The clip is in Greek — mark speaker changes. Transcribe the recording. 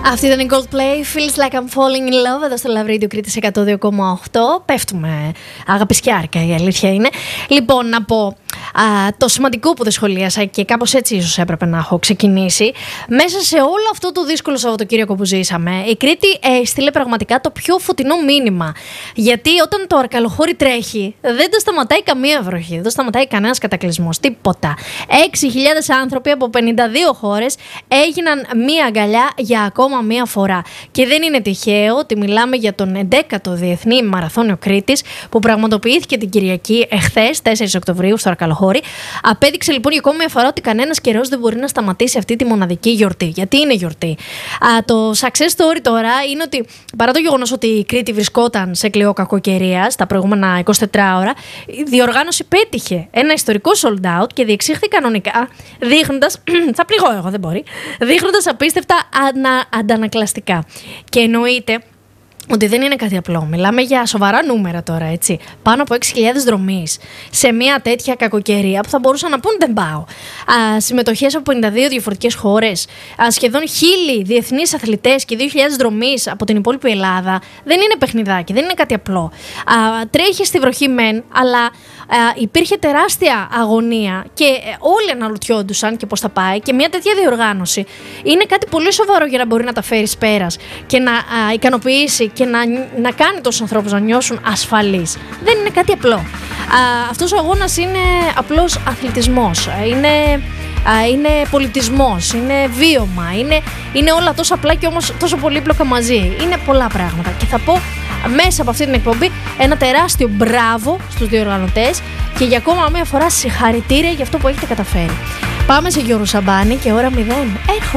Speaker 1: Αυτή ήταν η Coldplay, Feels Like I'm Falling in Love, εδώ στο Love Radio Κρήτης 102,8. Πέφτουμε αγαπησκιάρικα, η αλήθεια είναι. Λοιπόν, να πω το σημαντικό που δεν σχολίασα και κάπως έτσι ίσως έπρεπε να έχω ξεκινήσει. Μέσα σε όλο αυτό το δύσκολο Σαββατοκύριακο που ζήσαμε, η Κρήτη έστειλε πραγματικά το πιο φωτεινό μήνυμα. Γιατί όταν το αρκαλοχώρι τρέχει, δεν το σταματάει καμία βροχή, δεν το σταματάει κανένας κατακλυσμός, τίποτα. 6.000 άνθρωποι από 52 χώρες έγιναν μία αγκαλιά για ακόμα μία φορά. Και δεν είναι τυχαίο ότι μιλάμε για τον 11ο Διεθνή Μαραθώνιο Κρήτης, που πραγματοποιήθηκε την Κυριακή εχθές, 4 Οκτωβρίου, στο Αρκαλοχώρι. Απέδειξε λοιπόν για ακόμη μια φορά ότι κανένας καιρός δεν μπορεί να σταματήσει αυτή τη μοναδική γιορτή. Γιατί είναι γιορτή. Το success story τώρα είναι ότι παρά το γεγονός ότι η Κρήτη βρισκόταν σε κλειό κακοκαιρίας τα προηγούμενα 24 ώρα, η διοργάνωση πέτυχε ένα ιστορικό sold out και διεξήχθη κανονικά, δείχνοντας. Θα πληγώ εγώ, δεν μπορεί. Δείχνοντας απίστευτα αντανακλαστικά. Και εννοείται ότι δεν είναι κάτι απλό. Μιλάμε για σοβαρά νούμερα τώρα, έτσι. Πάνω από 6.000 δρομείς σε μια τέτοια κακοκαιρία που θα μπορούσαν να πούν δεν πάω. Συμμετοχές από 52 διαφορετικές χώρες, σχεδόν 1.000 διεθνείς αθλητές και 2.000 δρομείς από την υπόλοιπη Ελλάδα. Δεν είναι παιχνιδάκι, δεν είναι κάτι απλό. Τρέχει στη βροχή μεν, αλλά υπήρχε τεράστια αγωνία και όλοι αναρωτιόντουσαν και πώς θα πάει. Και μια τέτοια διοργάνωση είναι κάτι πολύ σοβαρό για να μπορεί να τα φέρει πέρας και να ικανοποιήσει και να κάνει τους ανθρώπους να νιώσουν ασφαλείς. Δεν είναι κάτι απλό. Αυτός ο αγώνας είναι απλώς αθλητισμός. Είναι πολιτισμός, είναι βίωμα, είναι όλα τόσο απλά και όμως τόσο πολύπλοκα μαζί. Είναι πολλά πράγματα. Και θα πω μέσα από αυτή την εκπομπή ένα τεράστιο μπράβο στους διοργανωτές και για ακόμα μια φορά συγχαρητήρια για αυτό που έχετε καταφέρει. Πάμε σε Γιώργο Σαμπάνη και ώρα 0.